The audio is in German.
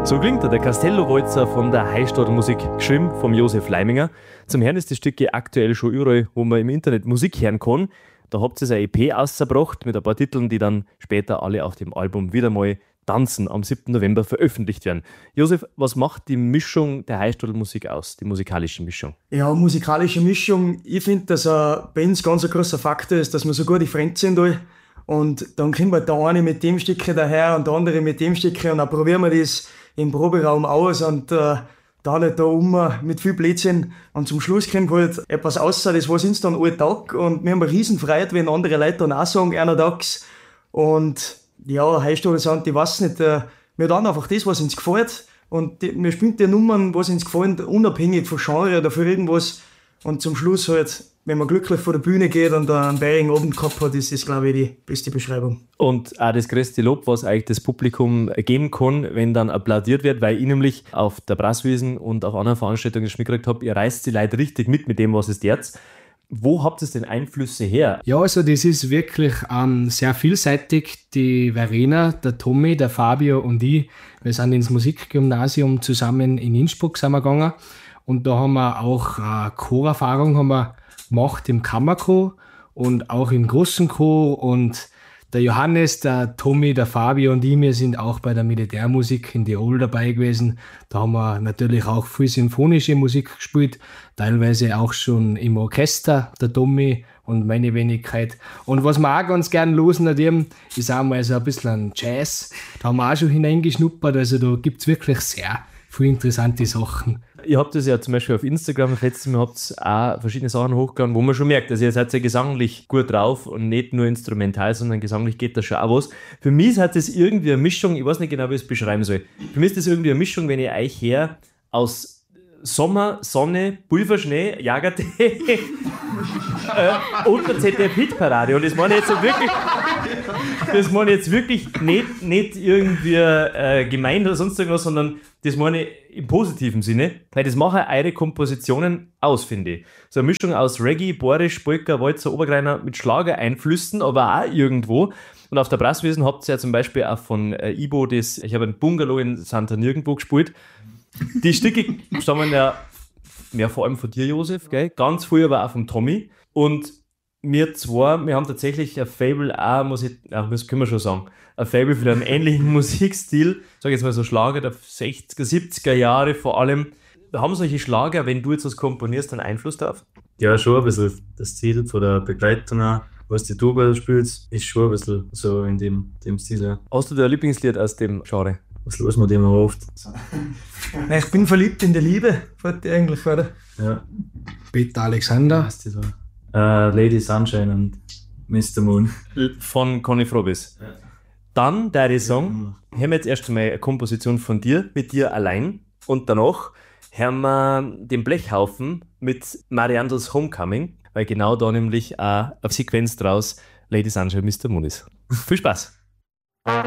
So klingt der Castello-Walzer von der Heißstadtmusik, geschrieben vom Josef Leiminger. Zum Hören ist das Stück aktuell schon überall, wo man im Internet Musik hören kann. Da habt ihr eine EP ausgebracht mit ein paar Titeln, die dann später alle auf dem Album wieder mal Tanzen am 7. November veröffentlicht werden. Josef, was macht die Mischung der Heißstadtmusik aus, die musikalische Mischung? Ja, musikalische Mischung. Ich finde, dass bei uns ganz ein großer Faktor ist, dass wir so gute Freunde sind alle. Und dann kommt halt der eine mit dem Stückchen daher und der andere mit dem Stückchen und dann probieren wir das im Proberaum aus und dann halt da mit viel Blödsinn. Und zum Schluss kommt halt etwas raus, das was uns dann alle taugt. Und wir haben eine riesen Freude, wenn andere Leute dann auch sagen, einer taugt's. Und ja, Heißstadel sind, ich weiß nicht, wir dann einfach das, was uns gefällt. Und wir spielen die Nummern, was uns gefallen, unabhängig von Genre oder von irgendwas. Und zum Schluss halt, wenn man glücklich vor der Bühne geht und einen bayerigen Abend gehabt hat, ist das, glaube ich, die beste Beschreibung. Und auch das größte Lob, was eigentlich das Publikum geben kann, wenn dann applaudiert wird, weil ich nämlich auf der Brasswiesen und auf anderen Veranstaltungen schon mitgekriegt habe, ihr reißt die Leute richtig mit dem, was es tut. Wo habt ihr denn Einflüsse her? Ja, also das ist wirklich sehr vielseitig. Die Verena, der Tommy, der Fabio und ich, wir sind ins Musikgymnasium zusammen in Innsbruck sind wir gegangen. Und da haben wir auch Chorerfahrung haben wir gemacht im Kammerchor und auch im großen Chor. Und der Johannes, der Tommy, der Fabio und ich, wir sind auch bei der Militärmusik in Tirol dabei gewesen. Da haben wir natürlich auch viel symphonische Musik gespielt, teilweise auch schon im Orchester, der Tommy und meine Wenigkeit. Und was wir auch ganz gern losen haben, ist auch mal so ein bisschen Jazz. Da haben wir auch schon hineingeschnuppert, also da gibt's wirklich sehr viele interessante Sachen. Ihr habt das ja zum Beispiel auf Instagram, das letzte Mal habt ihr auch verschiedene Sachen hochgeladen, wo man schon merkt, also ihr seid ja gesanglich gut drauf und nicht nur instrumental, sondern gesanglich geht da schon auch was. Für mich hat das irgendwie eine Mischung, ich weiß nicht genau, wie ich es beschreiben soll. Für mich ist das irgendwie eine Mischung, wenn ich euch her aus Sommer, Sonne, Pulverschnee, Jagertee und der ZDF-Hitparade. Und das meine ich jetzt so wirklich, das meine ich jetzt wirklich nicht irgendwie gemein oder sonst irgendwas, sondern das meine ich im positiven Sinne, weil das machen eure Kompositionen aus, finde ich. So eine Mischung aus Reggae, Borisch, Polka, Walzer, Obergreiner mit Schlagereinflüssen, aber auch irgendwo. Und auf der Brasswiesen habt ihr ja zum Beispiel auch von Ibo ich habe ein Bungalow in Santa Nirgendwo gespielt. Die Stücke stammen ja vor allem von dir, Josef, gell? Ganz früh aber auch vom Tommy. Und wir haben tatsächlich ein Faible auch, das können wir schon sagen, ein Faible für einen ähnlichen Musikstil, sag jetzt mal so Schlager der 60er, 70er Jahre vor allem. Haben solche Schlager, wenn du jetzt was komponierst, einen Einfluss darauf? Ja, schon ein bisschen. Das Ziel von der Begleitung auch, was die Tuba spielst, ist schon ein bisschen so in dem Stil. Ja. Hast du dein Lieblingslied aus dem Genre? Was los mit dem oft? Ich bin verliebt in die Liebe, fällt dir eigentlich, oder? Ja. Peter Alexander. Was ist das so? Lady Sunshine und Mr. Moon. Von Conny Frobis. Ja. Dann der Song, hören wir jetzt erst einmal eine Komposition von dir, mit dir allein. Und danach hören wir den Blechhaufen mit Mariandels Homecoming, weil genau da nämlich auch eine Sequenz draus Lady Sunshine, Mr. Moon ist. Viel Spaß!